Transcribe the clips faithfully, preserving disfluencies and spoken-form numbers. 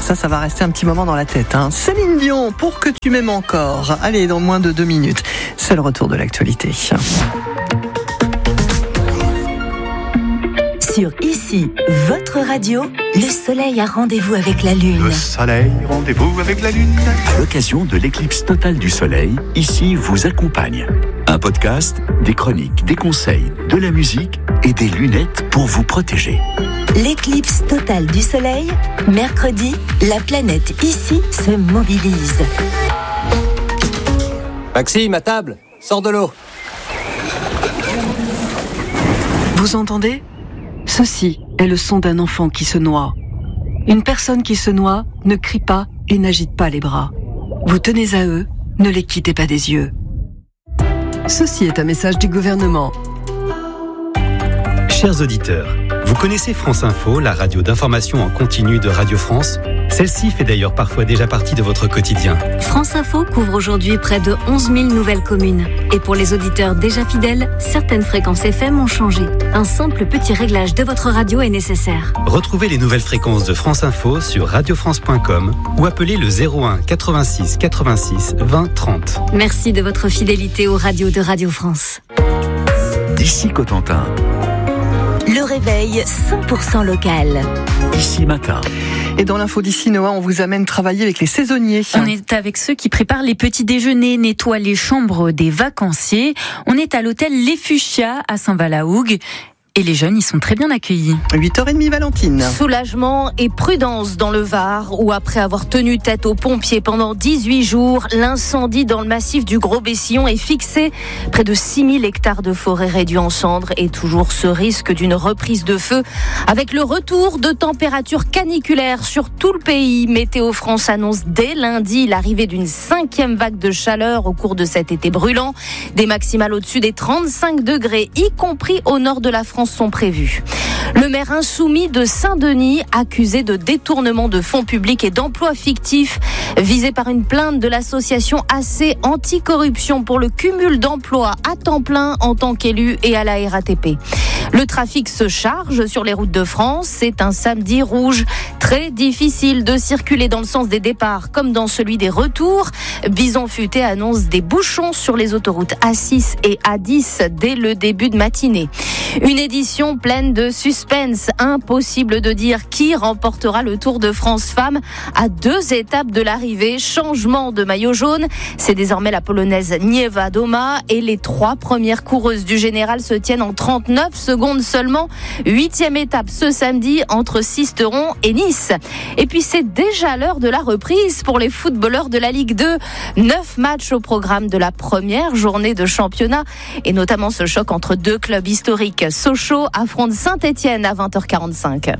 Ça, ça va rester un petit moment dans la tête. Hein. Céline Dion, pour que tu m'aimes encore. Allez, dans moins de deux minutes, c'est le retour de l'actualité. Sur Ici, votre radio, le soleil a rendez-vous avec la lune. Le soleil, rendez-vous avec la lune. À l'occasion de l'éclipse totale du soleil, Ici vous accompagne. Un podcast, des chroniques, des conseils, de la musique et des lunettes pour vous protéger. L'éclipse totale du soleil, mercredi, la planète Ici se mobilise. Maxime, à table, sors de l'eau. Vous entendez ? Ceci est le son d'un enfant qui se noie. Une personne qui se noie ne crie pas et n'agite pas les bras. Vous tenez à eux, ne les quittez pas des yeux. Ceci est un message du gouvernement. Chers auditeurs, vous connaissez France Info, la radio d'information en continu de Radio France ? Celle-ci fait d'ailleurs parfois déjà partie de votre quotidien. France Info couvre aujourd'hui près de onze mille nouvelles communes. Et pour les auditeurs déjà fidèles, certaines fréquences F M ont changé. Un simple petit réglage de votre radio est nécessaire. Retrouvez les nouvelles fréquences de France Info sur radio france point com ou appelez le zéro un quatre-vingt-six quatre-vingt-six vingt trente. Merci de votre fidélité aux radios de Radio France. D'ici Cotentin. Le réveil cent pour cent local. Ici matin. Et dans l'info d'ici, Noah, on vous amène travailler avec les saisonniers. On est avec ceux qui préparent les petits déjeuners, nettoient les chambres des vacanciers. On est à l'hôtel Les Fuchsias à Saint-Valahougue. Et les jeunes, ils sont très bien accueillis. huit heures trente, Valentine. Soulagement et prudence dans le Var, où après avoir tenu tête aux pompiers pendant dix-huit jours, l'incendie dans le massif du Gros-Bessillon est fixé. Près de six mille hectares de forêt réduits en cendres et toujours ce risque d'une reprise de feu. Avec le retour de températures caniculaires sur tout le pays, Météo France annonce dès lundi l'arrivée d'une cinquième vague de chaleur au cours de cet été brûlant. Des maximales au-dessus des trente-cinq degrés, y compris au nord de la France, sont prévus. Le maire insoumis de Saint-Denis, accusé de détournement de fonds publics et d'emplois fictifs, visé par une plainte de l'association A C Anticorruption pour le cumul d'emplois à temps plein en tant qu'élu et à la R A T P. Le trafic se charge sur les routes de France. C'est un samedi rouge. Très difficile de circuler dans le sens des départs comme dans celui des retours. Bison Futé annonce des bouchons sur les autoroutes A six et A dix dès le début de matinée. Une édition pleine de suspense. Impossible de dire qui remportera le Tour de France Femmes à deux étapes de l'arrivée. Changement de maillot jaune. C'est désormais la Polonaise Nieva Doma et les trois premières coureuses du général se tiennent en trente-neuf secondes seulement. Huitième étape ce samedi entre Sisteron et Nice. Et puis c'est déjà l'heure de la reprise pour les footballeurs de la Ligue deux. Neuf matchs au programme de la première journée de championnat et notamment ce choc entre deux clubs historiques. Sochaux affronte Saint-Étienne à vingt heures quarante-cinq.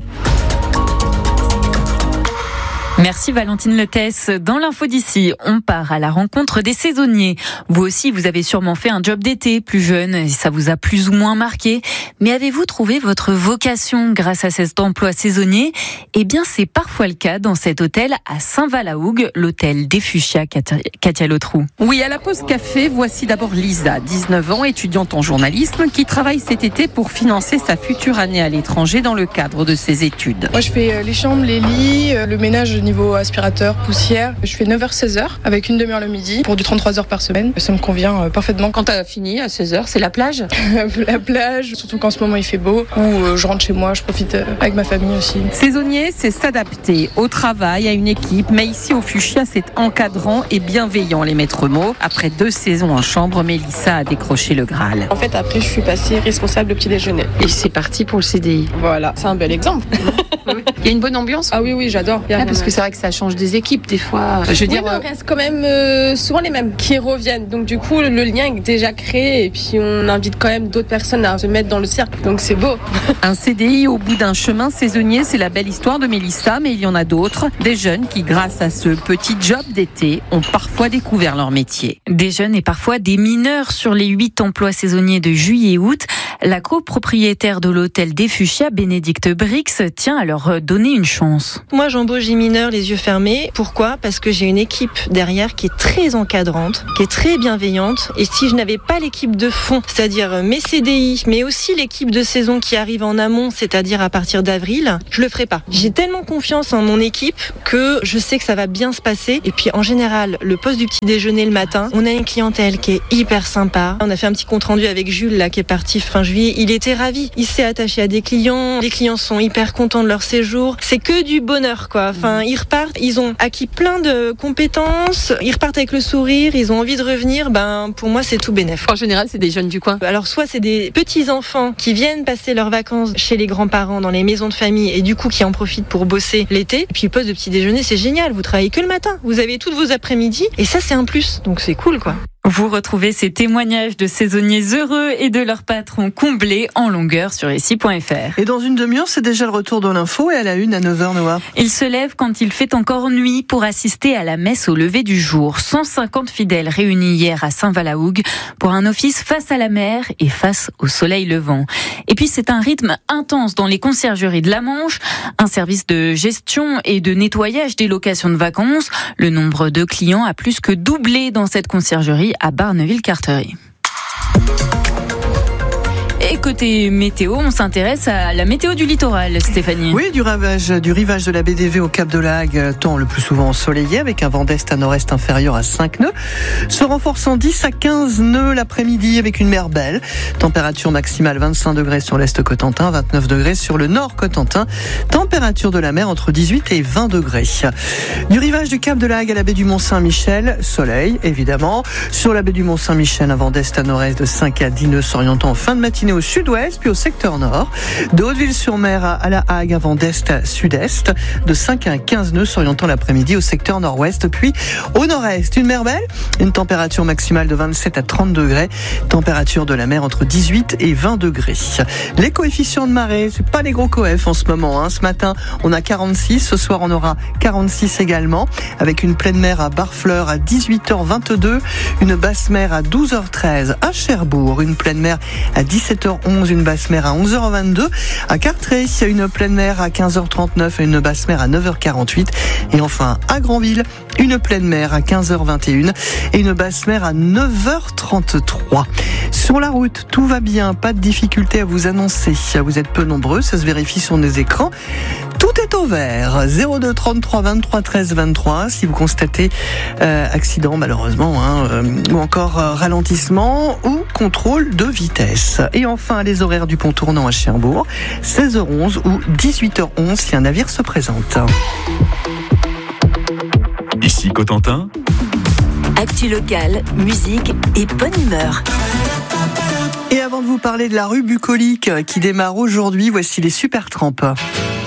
Merci Valentine Letès. Dans l'info d'ici, on part à la rencontre des saisonniers. Vous aussi, vous avez sûrement fait un job d'été plus jeune et ça vous a plus ou moins marqué. Mais avez-vous trouvé votre vocation grâce à cet emploi saisonnier ? Eh bien, c'est parfois le cas dans cet hôtel à Saint-Valahougue, l'hôtel des Fuchsias, Katia Lotrou. Oui, à la pause café, voici d'abord Lisa, dix-neuf ans, étudiante en journalisme, qui travaille cet été pour financer sa future année à l'étranger dans le cadre de ses études. Moi, je fais les chambres, les lits, le ménage niveau aspirateur, poussière. Je fais neuf heures seize heures avec une demi-heure le midi pour du trente-trois heures par semaine. Ça me convient parfaitement. Quand t'as fini à seize heures, c'est la plage ? La plage, surtout qu'en ce moment il fait beau, ou je rentre chez moi, je profite avec ma famille aussi. Saisonnier, c'est s'adapter au travail, à une équipe, mais ici au Fuchsia, c'est encadrant et bienveillant, les maîtres mots. Après deux saisons en chambre, Mélissa a décroché le Graal. En fait, après, je suis passée responsable petit déjeuner. Et c'est parti pour le C D I. Voilà, c'est un bel exemple. Il y a une bonne ambiance ? Ah oui, oui, j'adore. Ah, parce que c'est vrai que ça change des équipes des fois. Je veux dire, oui, on reste quand même euh, souvent les mêmes qui reviennent. Donc du coup, le lien est déjà créé et puis on invite quand même d'autres personnes à se mettre dans le cercle. Donc c'est beau. Un C D I au bout d'un chemin saisonnier, c'est la belle histoire de Mélissa, mais il y en a d'autres. Des jeunes qui, grâce à ce petit job d'été, ont parfois découvert leur métier. Des jeunes et parfois des mineurs sur les huit emplois saisonniers de juillet et août. La copropriétaire de l'hôtel des Fuchsias, Bénédicte Brix, tient à leur donner une chance. Moi, j'embauche des mineurs les yeux fermés. Pourquoi ? Parce que j'ai une équipe derrière qui est très encadrante, qui est très bienveillante. Et si je n'avais pas l'équipe de fond, c'est-à-dire mes C D I, mais aussi l'équipe de saison qui arrive en amont, c'est-à-dire à partir d'avril, je le ferais pas. J'ai tellement confiance en mon équipe que je sais que ça va bien se passer. Et puis en général, le poste du petit déjeuner le matin, on a une clientèle qui est hyper sympa. On a fait un petit compte rendu avec Jules là qui est parti fin juillet. Il était ravi. Il s'est attaché à des clients. Les clients sont hyper contents de leur séjour. C'est que du bonheur quoi. Enfin, ils repartent. Ils ont acquis plein de compétences. Ils repartent avec le sourire. Ils ont envie de revenir. Ben pour moi c'est tout bénef. En général, c'est des jeunes du coin. Alors soit c'est des petits enfants qui viennent passer leurs vacances chez les grands-parents dans les maisons de famille et du coup qui en profitent pour bosser l'été. Et puis le poste de petit déjeuner c'est génial. Vous travaillez que le matin. Vous avez toutes vos après-midi et ça c'est un plus. Donc c'est cool quoi. Vous retrouvez ces témoignages de saisonniers heureux et de leurs patrons comblés en longueur sur ici point f r. Et dans une demi-heure, c'est déjà le retour de l'info et à la une à neuf heures, Noah. Il se lève quand il fait encore nuit pour assister à la messe au lever du jour. cent cinquante fidèles réunis hier à Saint-Valahougue pour un office face à la mer et face au soleil levant. Et puis c'est un rythme intense dans les conciergeries de la Manche, un service de gestion et de nettoyage des locations de vacances. Le nombre de clients a plus que doublé dans cette conciergerie à Barneville-Carteret. Et côté météo, on s'intéresse à la météo du littoral, Stéphanie. Oui, du rivage, du rivage de la baie des V au Cap de la Hague, temps le plus souvent ensoleillé, avec un vent d'est à nord-est inférieur à cinq nœuds, se renforçant dix à quinze nœuds l'après-midi avec une mer belle. Température maximale vingt-cinq degrés sur l'est Cotentin, vingt-neuf degrés sur le nord Cotentin. Température de la mer entre dix-huit et vingt degrés. Du rivage du Cap de la Hague à la baie du Mont-Saint-Michel, soleil évidemment. Sur la baie du Mont-Saint-Michel, un vent d'est à nord-est de cinq à dix nœuds s'orientant en fin de matinée au sud-ouest, puis au secteur nord. De Hauteville-sur-Mer à la Hague, un vent d'est à sud-est, de cinq à quinze nœuds s'orientant l'après-midi au secteur nord-ouest, puis au nord-est. Une mer belle, une température maximale de vingt-sept à trente degrés, température de la mer entre dix-huit et vingt degrés. Les coefficients de marée, c'est pas les gros coefs en ce moment, hein. Ce matin, on a quarante-six, ce soir on aura quarante-six également, avec une pleine mer à Barfleur à dix-huit heures vingt-deux, une basse mer à douze heures treize à Cherbourg, une pleine mer à dix-sept heures onze, une basse mer à onze heures vingt-deux. À Cartré, il y a une pleine mer à quinze heures trente-neuf et une basse mer à neuf heures quarante-huit. Et enfin, à Granville, une pleine mer à quinze heures vingt et un et une basse mer à neuf heures trente-trois. Sur la route, tout va bien, pas de difficulté à vous annoncer. Vous êtes peu nombreux, ça se vérifie sur les écrans. Tout est au vert. zéro deux trente-trois vingt-trois treize vingt-trois. Si vous constatez euh, accident, malheureusement, hein, euh, ou encore euh, ralentissement ou contrôle de vitesse. Et enfin, les horaires du pont tournant à Cherbourg, seize heures onze ou dix-huit heures onze si un navire se présente. Ici Cotentin. Actu locale, musique et bonne humeur. Et avant de vous parler de la rue bucolique qui démarre aujourd'hui, voici les Supertramp.